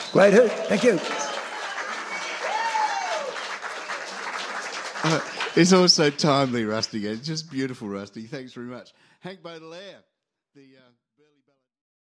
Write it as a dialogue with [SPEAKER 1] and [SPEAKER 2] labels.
[SPEAKER 1] Great hoot. Thank you.
[SPEAKER 2] It's also timely, Rusty. It's just beautiful, Rusty. Thanks very much. Hank Baudelaire, the...